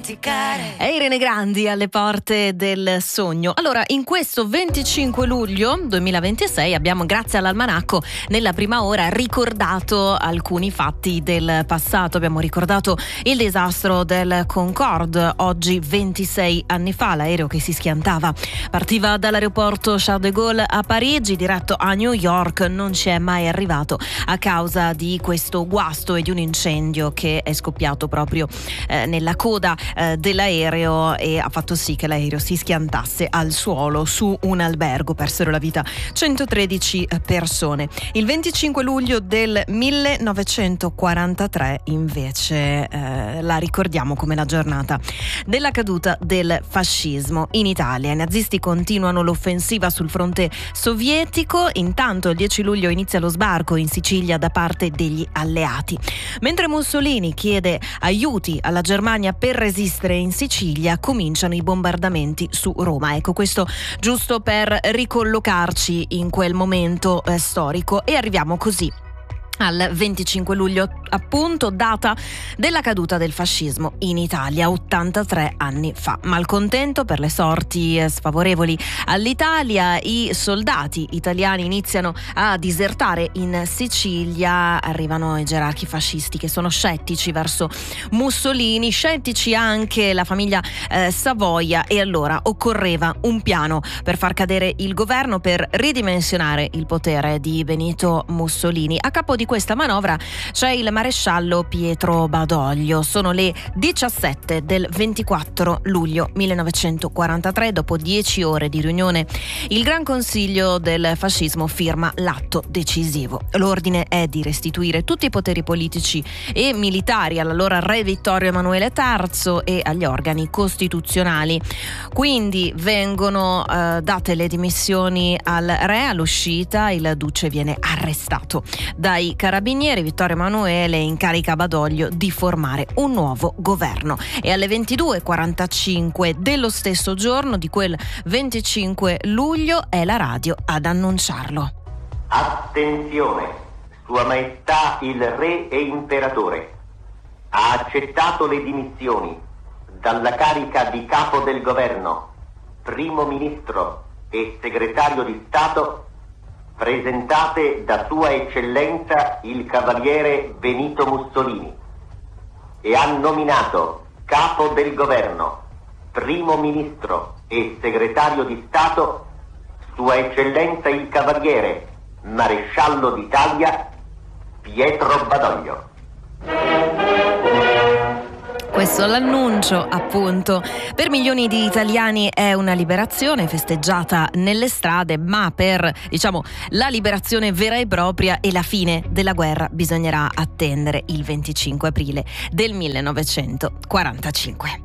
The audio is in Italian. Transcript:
dimenticare. E Irene Grandi alle porte del sogno. Allora, in questo 25 luglio 2026 abbiamo, grazie all'Almanacco, nella prima ora ricordato alcuni fatti del passato. Abbiamo ricordato il disastro del Concorde, oggi 26 anni fa, l'aereo che si schiantava partiva dall'aeroporto Charles de Gaulle a Parigi, diretto a New York, non ci è mai arrivato a causa di questo guasto e di un incendio che è scoppiato proprio nella coda dell'aereo e ha fatto sì che l'aereo si schiantasse al suolo su un albergo. Persero la vita 113 persone. Il 25 luglio del 1943 invece la ricordiamo come la giornata della caduta del fascismo in Italia. I nazisti continuano l'offensiva sul fronte sovietico, intanto il 10 luglio inizia lo sbarco in Sicilia da parte degli alleati. Mentre Mussolini chiede aiuti alla Germania per resistere in Sicilia, cominciano i bombardamenti su Roma. Ecco, questo giusto per ricollocarci in quel momento storico, e arriviamo così al 25 luglio, appunto, data della caduta del fascismo in Italia 83 anni fa. Malcontento per le sorti sfavorevoli all'Italia, i soldati italiani iniziano a disertare in Sicilia. Arrivano i gerarchi fascisti che sono scettici verso Mussolini, scettici anche la famiglia Savoia, e allora occorreva un piano per far cadere il governo, per ridimensionare il potere di Benito Mussolini. A capo di questa manovra c'è il maresciallo Pietro Badoglio. Sono le 17 del 24 luglio 1943. Dopo 10 ore di riunione, il Gran Consiglio del fascismo firma l'atto decisivo. L'ordine è di restituire tutti i poteri politici e militari all'allora re Vittorio Emanuele III e agli organi costituzionali. Quindi vengono date le dimissioni al re. All'uscita il duce viene arrestato dai carabinieri. Vittorio Emanuele incarica Badoglio di formare un nuovo governo, e alle 22:45 dello stesso giorno di quel 25 luglio è la radio ad annunciarlo. Attenzione, Sua Maestà il Re e Imperatore ha accettato le dimissioni dalla carica di capo del governo, primo ministro e segretario di Stato, presentate da Sua Eccellenza il Cavaliere Benito Mussolini, e ha nominato capo del governo, primo ministro e segretario di Stato Sua Eccellenza il Cavaliere Maresciallo d'Italia Pietro Badoglio. Questo è l'annuncio, appunto. Per milioni di italiani è una liberazione festeggiata nelle strade, ma per, la liberazione vera e propria e la fine della guerra bisognerà attendere il 25 aprile del 1945.